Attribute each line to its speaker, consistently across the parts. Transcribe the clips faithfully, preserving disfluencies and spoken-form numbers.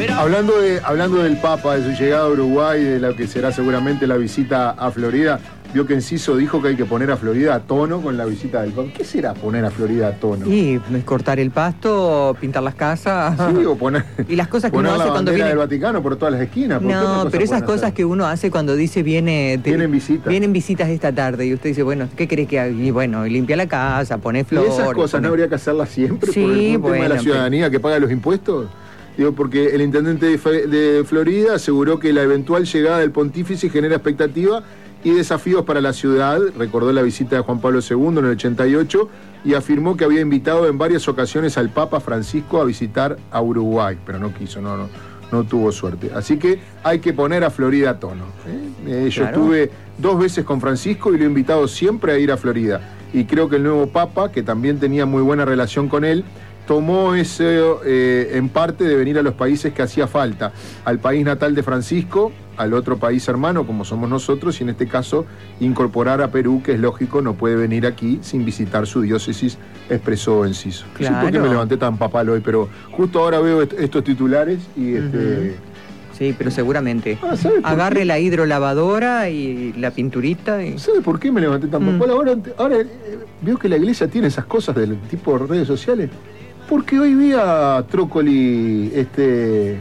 Speaker 1: Hablando, de, hablando del Papa, de su llegada a Uruguay, de lo que será seguramente la visita a Florida, vio que Enciso dijo que hay que poner a Florida a tono con la visita del Papa. ¿Qué será poner a Florida a tono?
Speaker 2: Y cortar el pasto, pintar las casas.
Speaker 1: Sí, o poner,
Speaker 2: y las cosas que
Speaker 1: poner
Speaker 2: uno hace
Speaker 1: la
Speaker 2: cuando
Speaker 1: bandera
Speaker 2: viene...
Speaker 1: del Vaticano por todas las esquinas.
Speaker 2: No, pero esas cosas
Speaker 1: hacer?
Speaker 2: que uno hace cuando dice viene... Te,
Speaker 1: vienen visitas.
Speaker 2: Vienen visitas esta tarde y usted dice, bueno, ¿qué querés que haga? Y bueno, limpia la casa, pone flores.
Speaker 1: ¿Y esas cosas
Speaker 2: pone...
Speaker 1: no habría que hacerlas siempre
Speaker 2: sí,
Speaker 1: por el
Speaker 2: bueno,
Speaker 1: tema de la ciudadanía que paga los impuestos? Digo, porque el intendente de, de Florida aseguró que la eventual llegada del pontífice genera expectativa y desafíos para la ciudad. Recordó la visita de Juan Pablo segundo en el ochenta y ocho y afirmó que había invitado en varias ocasiones al Papa Francisco a visitar a Uruguay, pero no quiso, no, no, no tuvo suerte. Así que hay que poner a Florida a tono. ¿eh? Eh, yo claro. estuve dos veces con Francisco y lo he invitado siempre a ir a Florida. Y creo que el nuevo Papa, que también tenía muy buena relación con él, tomó ese eh, en parte de venir a los países que hacía falta, al país natal de Francisco, al otro país hermano como somos nosotros, y en este caso incorporar a Perú, que es lógico, no puede venir aquí sin visitar su diócesis, expresó Enciso.
Speaker 2: Claro.
Speaker 1: No sé por qué me levanté tan papal hoy, pero justo ahora veo est estos titulares y este...
Speaker 2: Uh-huh. Sí, pero seguramente.
Speaker 1: Ah,
Speaker 2: agarre
Speaker 1: qué?
Speaker 2: la hidrolavadora y la pinturita. Y...
Speaker 1: ¿Sabe por qué me levanté tan papal? Mm. Ahora, ahora eh, veo que la iglesia tiene esas cosas del tipo de redes sociales. Porque hoy vi a Trócoli este,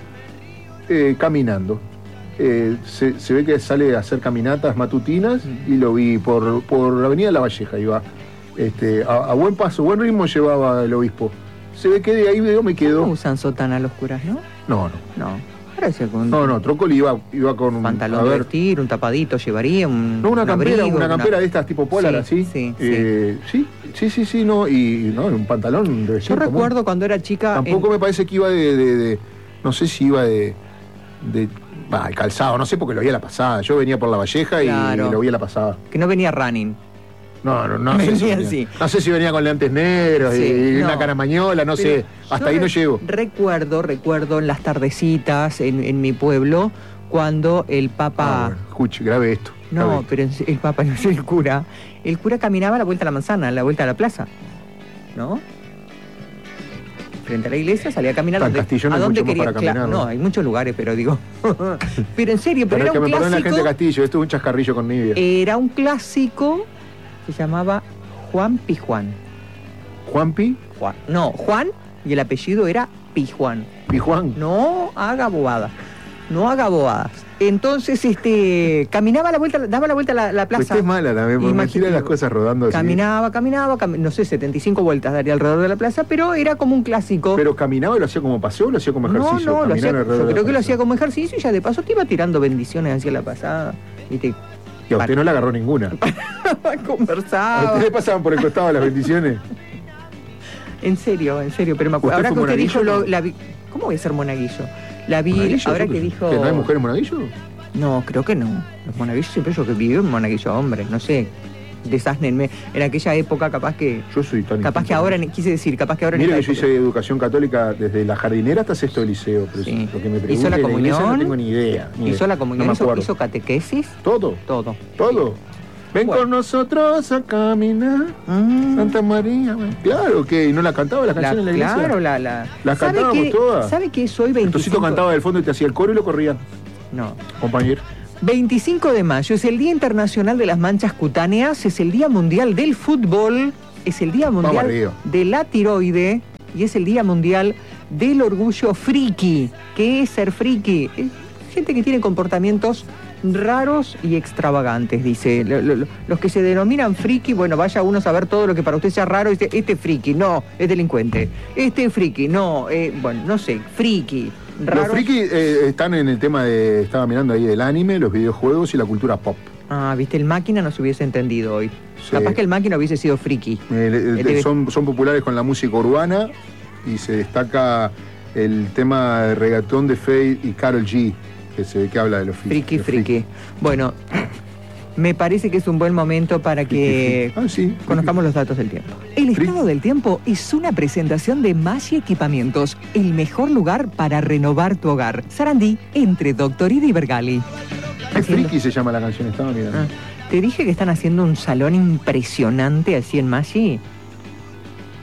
Speaker 1: eh, caminando. Eh, se, se ve que sale a hacer caminatas matutinas mm. y lo vi por, por la avenida La Valleja. Iba, este, a, a buen paso, buen ritmo llevaba el obispo. Se ve que de ahí veo me quedo.
Speaker 2: ¿No usan sotana los curas, no?
Speaker 1: No, no.
Speaker 2: No. Con
Speaker 1: no, no, Trócoli iba, iba con un
Speaker 2: pantalón a ver, de vestir, un tapadito, llevaría un.
Speaker 1: No, una
Speaker 2: un
Speaker 1: campera,
Speaker 2: abrigo,
Speaker 1: una campera
Speaker 2: una...
Speaker 1: de estas tipo polar,
Speaker 2: sí,
Speaker 1: así.
Speaker 2: Sí,
Speaker 1: eh, sí. sí, sí, sí, no, y no, un pantalón de vestir.
Speaker 2: Yo recuerdo común. Cuando era chica.
Speaker 1: Tampoco en... me parece que iba de, de, de, no sé si iba de, de bah, el calzado, no sé porque lo vi a la pasada. Yo venía por La Valleja claro. y lo vi a la pasada.
Speaker 2: Que no venía running.
Speaker 1: No, no, no, sé si venía, no sé si venía con lentes negros sí, y no. una caramañola, no Pero sé, hasta ahí no llego.
Speaker 2: Recuerdo, recuerdo en las tardecitas en, en mi pueblo, cuando el Papa...
Speaker 1: Ah, bueno, escuche, grabe esto.
Speaker 2: No,
Speaker 1: grabe.
Speaker 2: pero el Papa no es el cura. El cura caminaba a la vuelta a la manzana, a la vuelta a la plaza, ¿no? Frente a la iglesia salía a caminar.
Speaker 1: Donde, Castillo no
Speaker 2: ¿a dónde quería?
Speaker 1: Para caminar,
Speaker 2: ¿no? no, hay muchos lugares, pero digo... pero en serio, pero, pero era
Speaker 1: que
Speaker 2: un
Speaker 1: me
Speaker 2: clásico...
Speaker 1: la gente de Castillo, esto es un chascarrillo con Nivea.
Speaker 2: Era un clásico... Se llamaba Juan Pijuán.
Speaker 1: ¿Juan Pi?
Speaker 2: Juan. No, Juan y el apellido era Pijuán.
Speaker 1: ¿Pijuán?
Speaker 2: No haga bobadas. No haga bobadas. Entonces, este, caminaba a la vuelta, daba la vuelta a la, la plaza.
Speaker 1: Usted es mala también, porque me tira las cosas rodando así.
Speaker 2: Caminaba, caminaba, cam no sé, setenta y cinco vueltas daría alrededor de la plaza, pero era como un clásico.
Speaker 1: ¿Pero caminaba y lo hacía como paseo o lo hacía como ejercicio?
Speaker 2: No, no, lo hacía, yo creo que
Speaker 1: plaza.
Speaker 2: lo hacía como ejercicio y ya de paso te iba tirando bendiciones hacia la pasada. Y te...
Speaker 1: Y a usted no le agarró ninguna.
Speaker 2: Conversaba.
Speaker 1: ¿A usted le pasaban por el costado las bendiciones?
Speaker 2: En serio, en serio, pero me acuerdo. Ahora que usted dijo, lo, la vi... ¿Cómo voy a ser monaguillo? La vi, ahora que dijo...
Speaker 1: ¿Que no hay mujeres monaguillo?
Speaker 2: No, creo que no. Los monaguillos siempre yo que viví en monaguillo hombre, no sé. Desásnenme. En aquella época capaz que...
Speaker 1: Yo soy tan
Speaker 2: Capaz que ahora, quise decir, capaz que ahora...
Speaker 1: Mire que yo hice educación católica desde la jardinera hasta sexto de liceo. Pero sí. Lo que me
Speaker 2: ¿Hizo la comunión?
Speaker 1: La no tengo ni idea. Ni
Speaker 2: ¿Hizo la comunión?
Speaker 1: No
Speaker 2: ¿Hizo, ¿Hizo catequesis?
Speaker 1: Todo.
Speaker 2: Todo.
Speaker 1: Todo. Ven bueno. con nosotros a caminar, mm. Santa María. Man. Claro que, ¿y no la cantaba la canción la, en la iglesia?
Speaker 2: Claro, la... la...
Speaker 1: Las cantábamos
Speaker 2: que,
Speaker 1: todas.
Speaker 2: ¿Sabe que soy veinticinco?
Speaker 1: Tocito cantaba del fondo y te hacía el coro y lo corría.
Speaker 2: No.
Speaker 1: Compañero.
Speaker 2: veinticinco de mayo es el Día Internacional de las Manchas Cutáneas, es el Día Mundial del Fútbol, es el Día Mundial de la Tiroide y es el Día Mundial del Orgullo Friki. ¿Qué es ser friki? Es gente que tiene comportamientos raros y extravagantes, dice. Lo, lo, los que se denominan friki, bueno, vaya uno a saber todo lo que para usted sea raro, dice, este es friki, no, es delincuente. Este es friki, no, eh, bueno, no sé, friki. Raros.
Speaker 1: Los friki eh, están en el tema de, estaba mirando ahí, del anime, los videojuegos y la cultura pop.
Speaker 2: Ah, viste, el máquina no se hubiese entendido hoy. Sí. Capaz que el máquina hubiese sido friki.
Speaker 1: Eh, eh, son, son populares con la música urbana y se destaca el tema de reggaetón de Faye y Karol G, que se ve que habla de los
Speaker 2: friki. Friki, friki. Bueno, me parece que es un buen momento para que
Speaker 1: ah, sí,
Speaker 2: conozcamos los datos del tiempo. El estado del tiempo es una presentación de Maggi Equipamientos, el mejor lugar para renovar tu hogar. Sarandí, entre Doctorida y Bergali.
Speaker 1: ¿Qué friki se llama la canción? Estaba mirando. Ah,
Speaker 2: te dije que están haciendo un salón impresionante así en Maggi.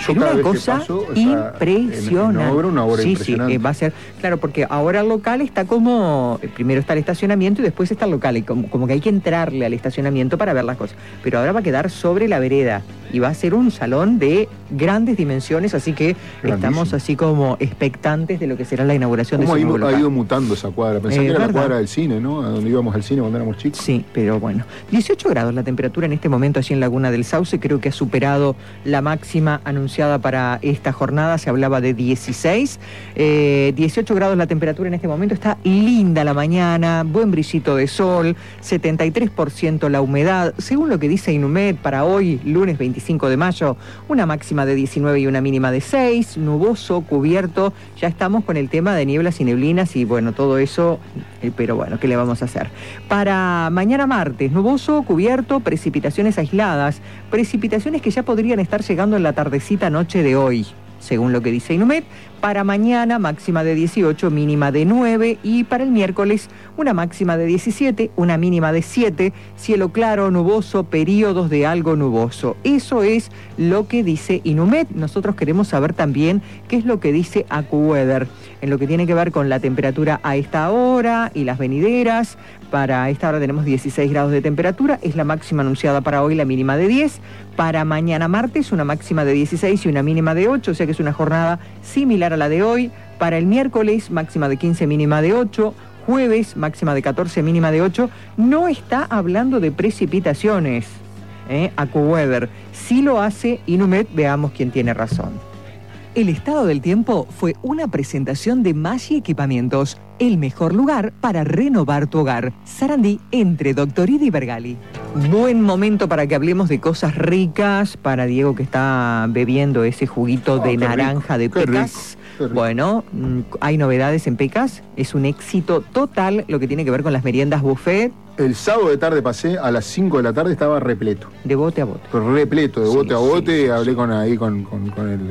Speaker 1: Yo
Speaker 2: Era
Speaker 1: cada
Speaker 2: una
Speaker 1: vez
Speaker 2: cosa
Speaker 1: que paso, o sea,
Speaker 2: impresionante.
Speaker 1: En, en obra, una obra
Speaker 2: sí,
Speaker 1: impresionante.
Speaker 2: Sí, va a ser, claro, porque ahora el local está como, primero está el estacionamiento y después está el local, y como, como que hay que entrarle al estacionamiento para ver las cosas. Pero ahora va a quedar sobre la vereda y va a ser un salón de grandes dimensiones, así que Grandísimo. Estamos así como expectantes de lo que será la inauguración de ese nuevo local.
Speaker 1: ¿Cómo ha ido mutando esa cuadra? Pensé eh, que era ¿verdad? La cuadra del cine, ¿no? A donde íbamos al cine cuando éramos chicos.
Speaker 2: Sí, pero bueno. dieciocho grados la temperatura en este momento allí en Laguna del Sauce, creo que ha superado la máxima anunciada para esta jornada, se hablaba de dieciséis. Eh, dieciocho grados la temperatura en este momento, está linda la mañana, buen brillito de sol, setenta y tres por ciento la humedad. Según lo que dice Inumet, para hoy, lunes veinticinco de mayo, una máxima de diecinueve y una mínima de seis, nuboso, cubierto, ya estamos con el tema de nieblas y neblinas y bueno, todo eso, eh, pero bueno, ¿qué le vamos a hacer? Para mañana martes, nuboso, cubierto, precipitaciones aisladas, precipitaciones que ya podrían estar llegando en la tardecita noche de hoy, según lo que dice Inumet. Para mañana, máxima de dieciocho, mínima de nueve, y para el miércoles, una máxima de diecisiete, una mínima de siete, cielo claro, nuboso, periodos de algo nuboso. Eso es lo que dice Inumet. Nosotros queremos saber también qué es lo que dice AccuWeather, en lo que tiene que ver con la temperatura a esta hora y las venideras. Para esta hora tenemos dieciséis grados de temperatura, es la máxima anunciada para hoy, la mínima de diez. Para mañana martes, una máxima de dieciséis y una mínima de ocho, o sea que es una jornada similar a la de hoy. Para el miércoles, máxima de quince, mínima de ocho. Jueves, máxima de catorce, mínima de ocho. No está hablando de precipitaciones, ¿eh? AccuWeather. Si lo hace Inumet, veamos quién tiene razón. El estado del tiempo fue una presentación de Maggi Equipamientos, el mejor lugar para renovar tu hogar. Sarandí, entre Doctorida y Bergali. Buen momento para que hablemos de cosas ricas, para Diego que está bebiendo ese juguito oh, de naranja rico, de Pecas. Rico, rico. Bueno, hay novedades en Pecas, es un éxito total lo que tiene que ver con las meriendas buffet.
Speaker 1: El sábado de tarde pasé, a las cinco de la tarde estaba repleto.
Speaker 2: De bote a bote.
Speaker 1: Repleto, de bote sí, a bote, sí, hablé
Speaker 2: sí.
Speaker 1: con ahí con, con, con el,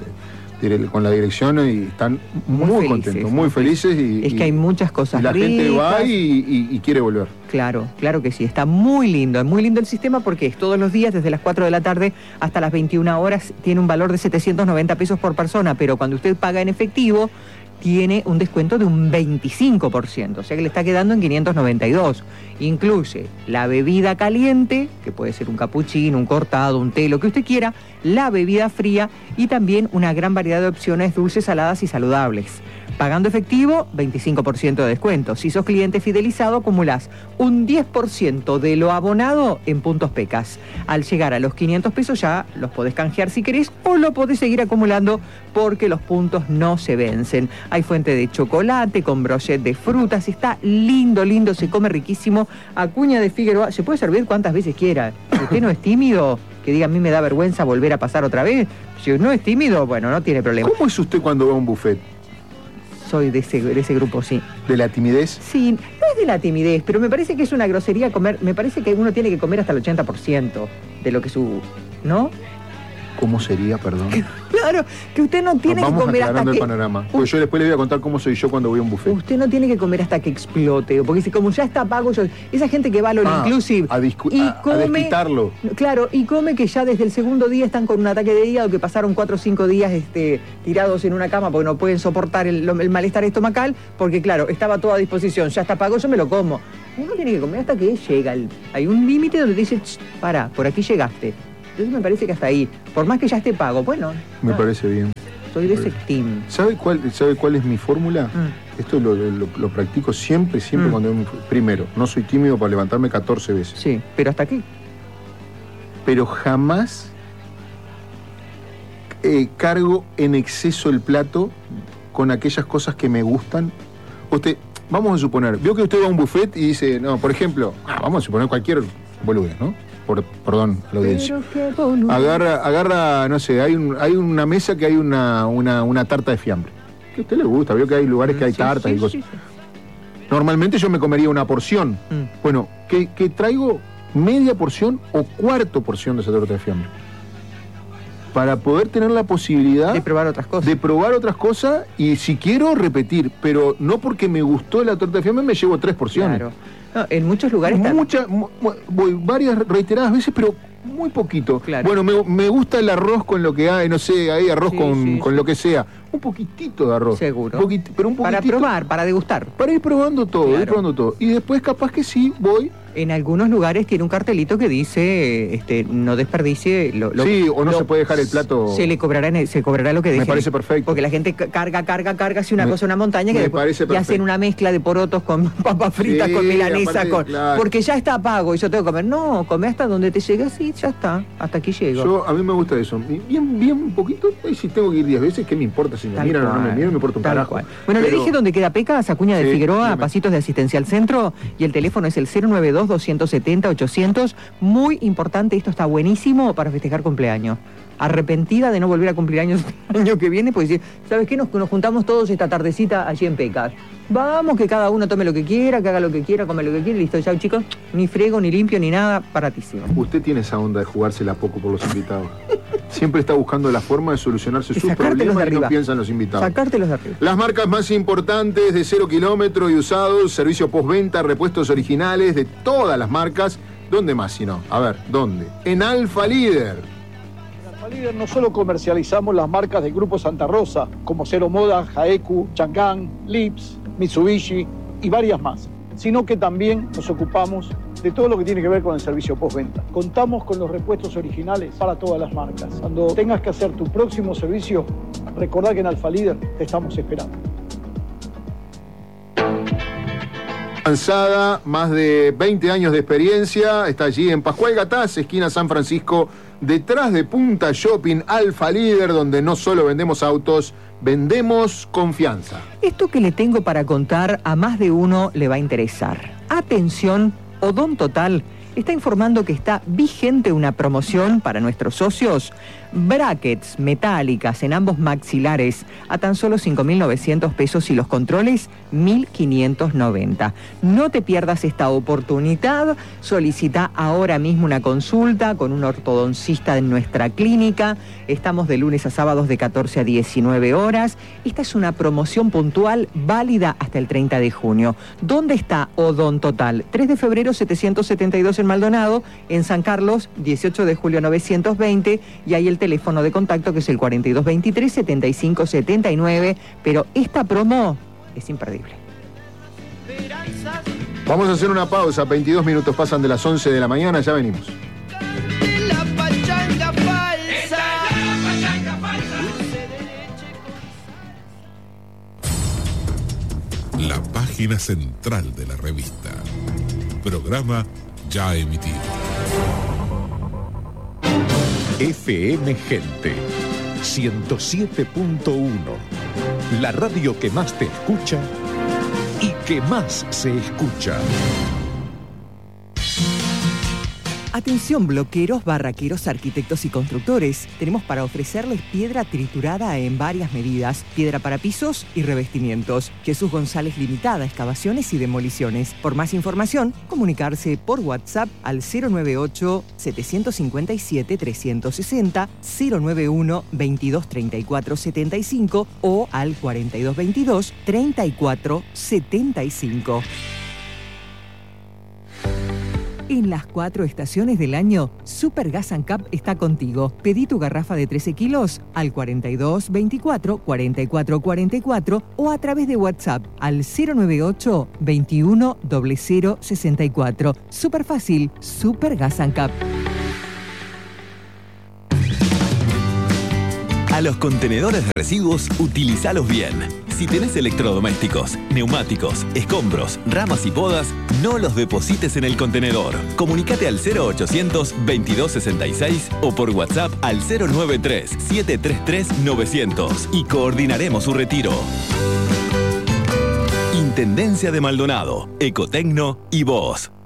Speaker 1: el, el con la dirección y están muy, muy felices, contentos, muy felices. Y,
Speaker 2: es que hay muchas cosas
Speaker 1: y la
Speaker 2: ricas.
Speaker 1: gente va y, y, y quiere volver.
Speaker 2: Claro, claro que sí, está muy lindo, es muy lindo el sistema porque es todos los días, desde las cuatro de la tarde hasta las veintiuna horas, tiene un valor de setecientos noventa pesos por persona, pero cuando usted paga en efectivo, tiene un descuento de un veinticinco por ciento, o sea que le está quedando en quinientos noventa y dos. Incluye la bebida caliente, que puede ser un capuchino, un cortado, un té, lo que usted quiera, la bebida fría y también una gran variedad de opciones dulces, saladas y saludables. Pagando efectivo, veinticinco por ciento de descuento. Si sos cliente fidelizado, acumulás un diez por ciento de lo abonado en puntos Pecas. Al llegar a los quinientos pesos ya los podés canjear si querés o lo podés seguir acumulando porque los puntos no se vencen. Hay fuente de chocolate con brochet de frutas. Está lindo, lindo, se come riquísimo. Acuña de Figueroa, se puede servir cuantas veces quiera. Si usted no es tímido, que diga a mí me da vergüenza volver a pasar otra vez. Si no es tímido, bueno, no tiene problema.
Speaker 1: ¿Cómo es usted cuando va a un buffet?
Speaker 2: Soy de ese, de ese grupo, sí.
Speaker 1: ¿De la timidez?
Speaker 2: Sí, no es de la timidez, pero me parece que es una grosería comer, me parece que uno tiene que comer hasta el ochenta por ciento de lo que su... ¿no?
Speaker 1: ¿Cómo sería, perdón?
Speaker 2: Claro, que usted no tiene
Speaker 1: Nos
Speaker 2: que comer hasta
Speaker 1: el
Speaker 2: que...
Speaker 1: panorama. Porque yo después le voy a contar cómo soy yo cuando voy a un buffet.
Speaker 2: Usted no tiene que comer hasta que explote, porque si como ya está pago, yo... esa gente que va al All
Speaker 1: ah,
Speaker 2: Inclusive
Speaker 1: a,
Speaker 2: y
Speaker 1: a,
Speaker 2: come...
Speaker 1: a desquitarlo.
Speaker 2: Claro, y come que ya desde el segundo día están con un ataque de hígado, que pasaron cuatro o cinco días este, tirados en una cama porque no pueden soportar el, el malestar estomacal, porque claro, estaba todo a disposición, ya está pago, yo me lo como. Uno tiene que comer hasta que llega. El, hay un límite donde dice, para, por aquí llegaste. Entonces me parece que hasta ahí, por más que ya esté pago, bueno.
Speaker 1: Me
Speaker 2: no,
Speaker 1: parece bien.
Speaker 2: Soy de ese team.
Speaker 1: ¿Sabe cuál, ¿Sabe cuál es mi fórmula? Mm. Esto lo, lo, lo practico siempre, siempre mm. cuando... Primero, no soy tímido para levantarme catorce veces.
Speaker 2: Sí, pero hasta aquí.
Speaker 1: Pero jamás eh, cargo en exceso el plato con aquellas cosas que me gustan. Usted, vamos a suponer, vio que usted va a un buffet y dice, no, por ejemplo, ah, vamos a suponer cualquier boludez, ¿no? Por, perdón, la audiencia. Agarra, agarra, no sé, hay, un, hay una mesa que hay una, una, una tarta de fiambre. Que a usted le gusta, veo que hay lugares que hay sí, tartas sí, y cosas. Sí, sí. Normalmente yo me comería una porción. Mm. Bueno, que, que traigo media porción o cuarto porción de esa torta de fiambre. Para poder tener la posibilidad...
Speaker 2: De probar otras cosas.
Speaker 1: De probar otras cosas y si quiero repetir, pero no porque me gustó la torta de fiambre me llevo tres porciones.
Speaker 2: Claro. No, en muchos lugares...
Speaker 1: Muchas, voy varias reiteradas veces, pero Muy poquito.
Speaker 2: Claro.
Speaker 1: Bueno, me, me gusta el arroz con lo que hay, no sé, hay arroz
Speaker 2: sí,
Speaker 1: con,
Speaker 2: sí,
Speaker 1: con
Speaker 2: sí.
Speaker 1: lo que sea. Un poquitito de arroz.
Speaker 2: Seguro.
Speaker 1: Un poquit, pero un poquitito.
Speaker 2: Para probar, para degustar.
Speaker 1: Para ir probando todo,
Speaker 2: Claro.
Speaker 1: ir probando todo. Y después capaz que sí, voy.
Speaker 2: En algunos lugares tiene un cartelito que dice este, no desperdicie lo, lo,
Speaker 1: sí, o no
Speaker 2: lo,
Speaker 1: se puede dejar el plato.
Speaker 2: Se le cobrará, en el, se cobrará lo que deje.
Speaker 1: Me parece perfecto.
Speaker 2: Porque la gente carga, carga, carga, hace una me, cosa, una montaña que
Speaker 1: me
Speaker 2: después,
Speaker 1: parece
Speaker 2: y hacen una mezcla de porotos con papas fritas, sí, con milanesa, aparte, con claro. Porque ya está pago y yo tengo que comer. No, come hasta donde te llegue, sí, ya está. Hasta aquí llego.
Speaker 1: Yo, a mí me gusta eso. Bien, bien un poquito. Y si tengo que ir diez veces, ¿qué me importa? Si me
Speaker 2: Tal
Speaker 1: miran
Speaker 2: cual.
Speaker 1: o no me miran, me importa un
Speaker 2: Tal
Speaker 1: carajo.
Speaker 2: Cual. Bueno,
Speaker 1: Pero...
Speaker 2: le dije dónde queda Pecas, Acuña de
Speaker 1: sí,
Speaker 2: Figueroa,
Speaker 1: dime.
Speaker 2: a pasitos de Asistencial Centro, y el teléfono es el cero nueve dos, dos siete cero, ochocientos. Muy importante, esto está buenísimo para festejar cumpleaños. Arrepentida de no volver a cumplir años el año que viene, pues decir, ¿sabes qué? Nos, nos juntamos todos esta tardecita allí en Pecas. Vamos, que cada uno tome lo que quiera, que haga lo que quiera, come lo que quiera, listo, chao chicos. Ni frego, ni limpio, ni nada, baratísimo.
Speaker 1: Usted tiene esa onda de jugársela poco por los invitados. Siempre está buscando la forma de solucionarse
Speaker 2: de
Speaker 1: sus problemas y no piensa en los invitados.
Speaker 2: Sacártelos de arriba.
Speaker 1: Las marcas más importantes de cero kilómetro y usados, servicio postventa, repuestos originales de todas las marcas. ¿Dónde más si no? A ver, ¿dónde? En Alfa Líder.
Speaker 3: En Alfa Líder no solo comercializamos las marcas del Grupo Santa Rosa, como Cero Moda, Jaeku, Chang'an, Lips, Mitsubishi y varias más, sino que también nos ocupamos de todo lo que tiene que ver con el servicio postventa. Contamos con los repuestos originales para todas las marcas. Cuando tengas que hacer tu próximo servicio, recordá que en Alfa Líder te estamos esperando.
Speaker 1: Avanzada, más de veinte años de experiencia, está allí en Pascual Gataz, esquina San Francisco, detrás de Punta Shopping, Alfa Líder, donde no solo vendemos autos, vendemos confianza.
Speaker 2: Esto que le tengo para contar a más de uno le va a interesar. Atención, Odontotal está informando que está vigente una promoción para nuestros socios. Brackets metálicas en ambos maxilares a tan solo cinco mil novecientos pesos y los controles mil quinientos noventa. No te pierdas esta oportunidad. Solicita ahora mismo una consulta con un ortodoncista en nuestra clínica. Estamos de lunes a sábados de catorce a diecinueve horas. Esta es una promoción puntual válida hasta el treinta de junio. ¿Dónde está Odontotal? tres de febrero setecientos setenta y dos en Maldonado, en San Carlos dieciocho de julio novecientos veinte, y ahí el teléfono de contacto que es el cuarenta y dos veintitrés, setenta y cinco setenta y nueve, pero esta promo es imperdible.
Speaker 1: Vamos a hacer una pausa, veintidós minutos pasan de las once de la mañana, ya venimos.
Speaker 4: La pachanga falsa.
Speaker 5: La página central de la revista. Programa ya emitido.
Speaker 6: F M Gente ciento siete punto uno. La radio que más te escucha y que más se escucha.
Speaker 2: Atención bloqueros, barraqueros, arquitectos y constructores. Tenemos para ofrecerles piedra triturada en varias medidas, piedra para pisos y revestimientos. Jesús González Limitada, excavaciones y demoliciones. Por más información, comunicarse por WhatsApp al cero nueve ocho, siete cinco siete, tres seis cero, cero nueve uno, veintidós treinta y cuatro setenta y cinco o al cuarenta y dos veintidós, treinta y cuatro setenta y cinco. En las cuatro estaciones del año, Super Gas and Cup está contigo. Pedí tu garrafa de trece kilos al cuarenta y dos veinticuatro, cuarenta y cuatro cuarenta y cuatro o a través de WhatsApp al cero nueve ocho, veintiuno cero cero sesenta y cuatro. Súper fácil, Super Gas and Cup.
Speaker 7: A los contenedores de residuos, utilizalos bien. Si tenés electrodomésticos, neumáticos, escombros, ramas y podas, no los deposites en el contenedor. Comunicate al cero ochocientos, veintidós sesenta y seis o por WhatsApp al cero noventa y tres, setecientos treinta y tres, novecientos y coordinaremos su retiro. Intendencia de Maldonado, Ecotecno y vos.